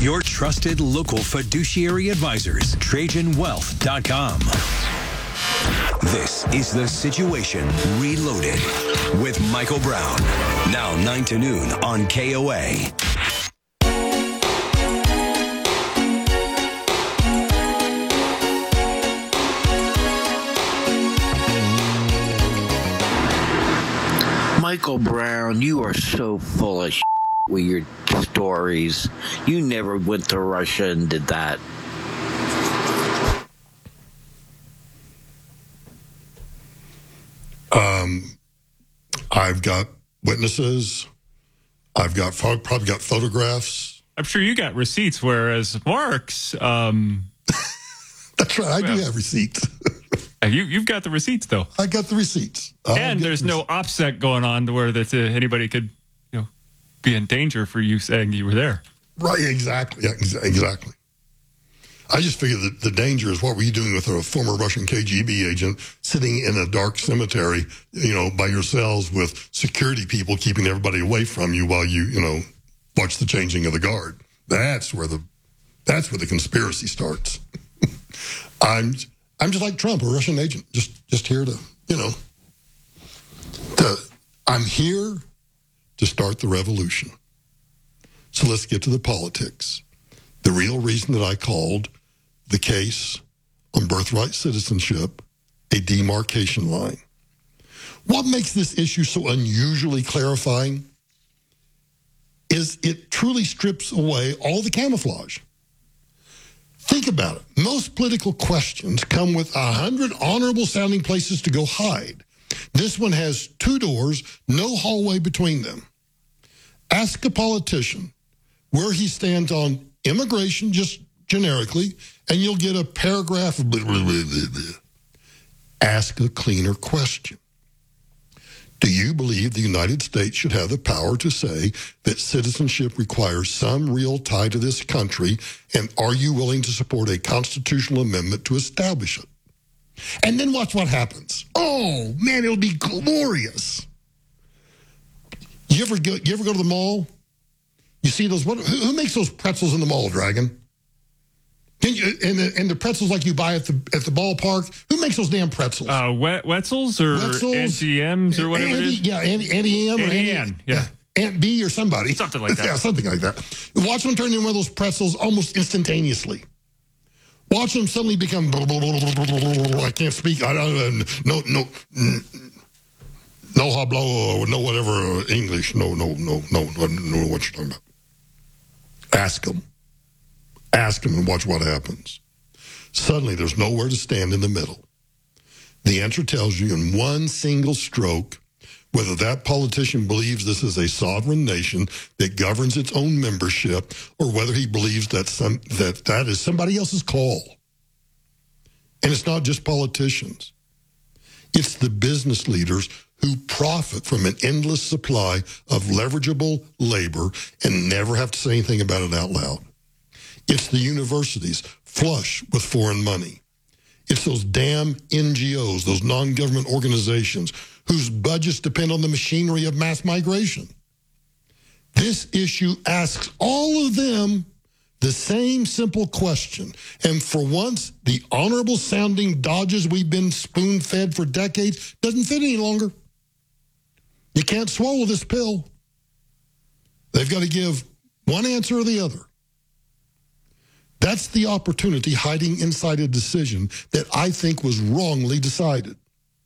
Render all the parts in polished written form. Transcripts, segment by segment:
Your trusted local fiduciary advisors, TrajanWealth.com. This is The Situation Reloaded with Michael Brown. Now 9 to noon on KOA. Michael Brown, you are so full of with your stories. You never went to Russia and did that. I've got witnesses. I've got probably got photographs. I'm sure you got receipts, whereas Mark's... That's right. I do have receipts. You've got the receipts, though. I got the receipts. And there's no OPSEC going on to where that anybody could, be in danger for you saying you were there. Right, exactly. Yeah, exactly. I just figured that the danger is, what were you doing with a former Russian KGB agent sitting in a dark cemetery, by yourselves with security people keeping everybody away from you while you, watch the changing of the guard. That's where the conspiracy starts. I'm just like Trump, a Russian agent, just here to, I'm here to start the revolution. So let's get to the politics. The real reason that I called the case on birthright citizenship a demarcation line. What makes this issue so unusually clarifying is it truly strips away all the camouflage. Think about it. Most political questions come with 100 honorable sounding places to go hide. This one has 2 doors, no hallway between them. Ask a politician where he stands on immigration, just generically, and you'll get a paragraph of blah, blah, blah, blah, blah. Ask a cleaner question. Do you believe the United States should have the power to say that citizenship requires some real tie to this country, and are you willing to support a constitutional amendment to establish it? And then watch what happens. Oh, man, it'll be glorious. You ever go to the mall? You see those, who makes those pretzels in the mall, Dragon? And the pretzels like you buy at the ballpark, who makes those damn pretzels? Wetzels or Auntie M's or whatever it is? Yeah, Auntie M or Auntie Ann, yeah. Aunt B or somebody. Something like that. Yeah, something like that. Watch them turn into one of those pretzels almost instantaneously. Watch them suddenly become, I can't speak, no hablo, no whatever English, no what you're talking about. Ask them and watch what happens. Suddenly there's nowhere to stand in the middle. The answer tells you in one single stroke whether that politician believes this is a sovereign nation that governs its own membership, or whether he believes that is somebody else's call. And it's not just politicians. It's the business leaders who profit from an endless supply of leverageable labor and never have to say anything about it out loud. It's the universities flush with foreign money. It's those damn NGOs, those non-government organizations whose budgets depend on the machinery of mass migration. This issue asks all of them the same simple question. And for once, the honorable sounding dodges we've been spoon-fed for decades doesn't fit any longer. You can't swallow this pill. They've got to give one answer or the other. That's the opportunity hiding inside a decision that I think was wrongly decided.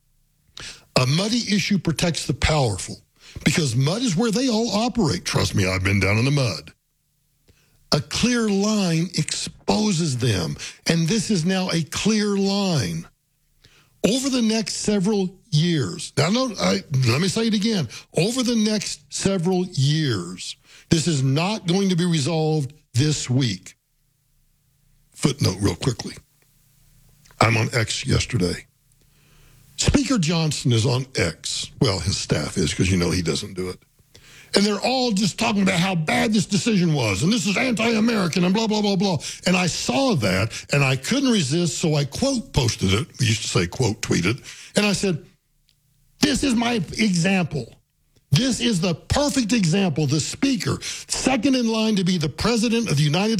A muddy issue protects the powerful because mud is where they all operate. Trust me, I've been down in the mud. A clear line exposes them, and this is now a clear line. Over the next several years, let me say it again, over the next several years, this is not going to be resolved this week. Footnote real quickly. I'm on X yesterday. Speaker Johnson is on X. Well, his staff is, because he doesn't do it. And they're all just talking about how bad this decision was, and this is anti-American, and blah, blah, blah, blah. And I saw that, and I couldn't resist, so I quote posted it. We used to say quote tweeted. And I said, this is my example. This is the perfect example. The speaker, second in line to be the president of the United